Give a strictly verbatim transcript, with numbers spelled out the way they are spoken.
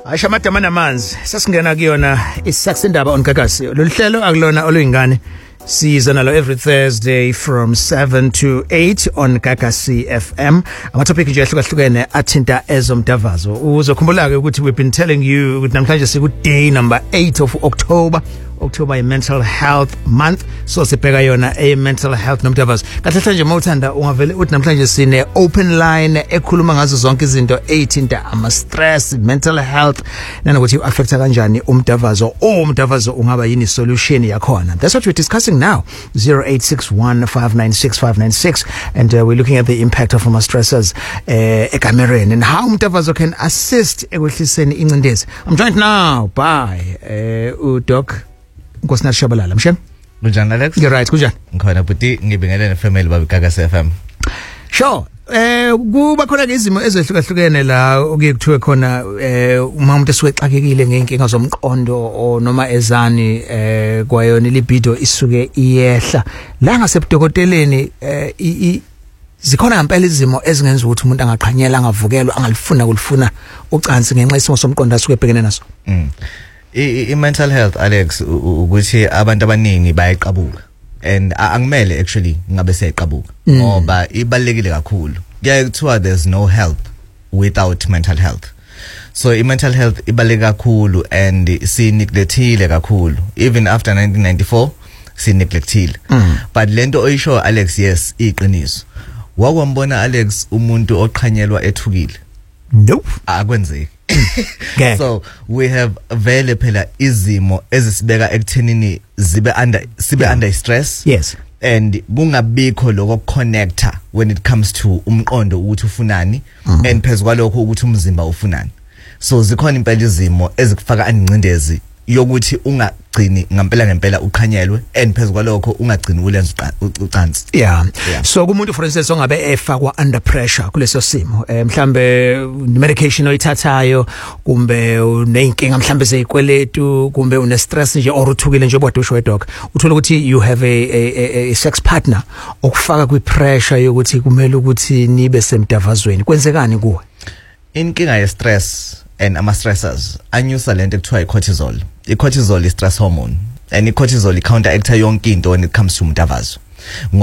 Asha madama namanzi sasingena kuyona isakindaba on Gagasi. Loluhlelo akulona oluyingane. Siza nalo every Thursday from seven to eight on Gagasi F M. Ama topic nje ahlukahlukene athinta ezomdavazo. Uzokhumbula ke ukuthi we've been telling you ukuthi namhlanje siku day number eight of October. October is Mental Health Month, so sibheka yona a mental health nomdavazo. Kahle nje mawuthanda ungavele uthi namhlanje sine open line ekhuluma ngazo zonke izinto ezithinta ama stress, mental health, nanokuthi affecta kanjani umdavazo. O umdavazo ungaba yini solution yakhona. That's what we're discussing now. zero eight six one five nine six five nine six, and uh, we're looking at the impact of our stressors uh, ekamereni and how umdavazo can assist ekwehliseni incindezi. I'm joined now by uh, uDoc Nkosinathi Shabalala. Mshem? Kunjani Alex? You're right, kunjani? Ngikhona buti ngibingelele nefamily babi Gagasi F M. Sure. Eh kuba khona izimo ezehlukahlukene la okuye kuthiwe khona eh uma umuntu esiwexakekile ngenkinga zomqondo o noma ezani eh kwayona libido isuke iyehla la ngasebudokoteleni eh zikhona ngempela izimo ezingenza ukuthi umuntu angaqhanyela angavukelwa angalifuna kulifuna ucansi ngenxa isimo somqondo asuke ebhekene naso. Mm. I mental health Alex ukuthi abantu abaningi bayayiqabuka and angimele actually ngabe seyiqabuka ngoba ibalekile kakhulu. Kuyaye kuthiwa there's no health without mental health. So i mental health ibaleka kakhulu and si neglectile kakhulu. Even after nineteen ninety-four si neglectile. But lento oyisho Alex, yes, iqiniso. Wakwambona Alex umuntu oqhanyelwa ethukile? Nope. Akwenzeki. So we have vele phela izimo ezisibeka ekuthenini zibe under sibe yeah. under stress. Yes. And kungabikho lokho connector when it comes to umqondo ukuthi ufunani mm-hmm. and phezulu kwalokho ukuthi umzimba ufunani. So zikhona impela izimo ezikufaka anicindezi yokuthi ungagcini ngempela ngempela uqhanyelwe and phezulu kwalokho ungagcini ulenza ucansi. Yeah. yeah. So kumuntu for instance ongabe efakwa under pressure kuleso simo eh mhlambe medication oyithathayo kumbe unenkinga mhlambe zeyikweletu kumbe une stress nje or uthukile nje bodwa usho wedoc uthola ukuthi you have a, a, a sex partner okufaka kwi pressure yokuthi kumele ukuthi nibe semdavazweni kwenzekani kuwe? Inkinga ye stress and ama stressors anyusa lento ekuthiwa i-cortisol. I-cortisol is stress hormone and i-cortisol i-counteracta yonke into when it comes to umdavazo.